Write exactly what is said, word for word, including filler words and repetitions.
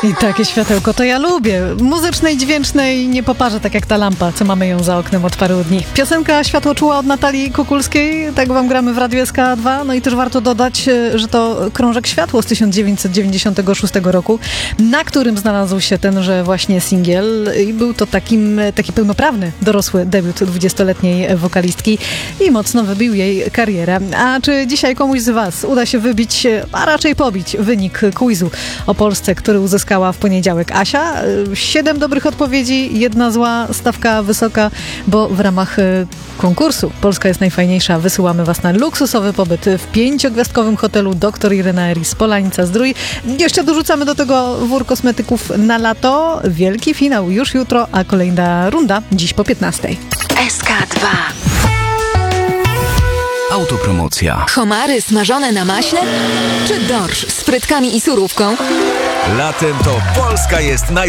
I takie światełko to ja lubię. Muzycznej, dźwięcznej, nie poparzę tak jak ta lampa, co mamy ją za oknem od paru dni. Piosenka Światło czuła od Natalii Kukulskiej, tak wam gramy w Radiu S K dwa. No i też warto dodać, że to Krążek Światło z tysiąc dziewięćset dziewięćdziesiątego szóstego roku, na którym znalazł się tenże właśnie singiel i był to takim, taki pełnoprawny, dorosły debiut dwudziestoletniej wokalistki i mocno wybił jej karierę. A czy dzisiaj komuś z was uda się wybić, a raczej pobić wynik quizu o Polsce, który uzyskała w poniedziałek Asia? Siedem dobrych odpowiedzi, jedna zła, stawka wysoka, bo w ramach konkursu Polska jest najfajniejsza. Wysyłamy was na luksusowy pobyt w pięciogwiazdkowym hotelu doktor Irena Eris Polanica-Zdrój. Jeszcze dorzucamy do tego wór kosmetyków na lato. Wielki finał już jutro, a kolejna runda dziś po piętnastej. S K dwa. Autopromocja. Homary smażone na maśle? Czy dorsz z frytkami i surówką? Latem to Polska jest naj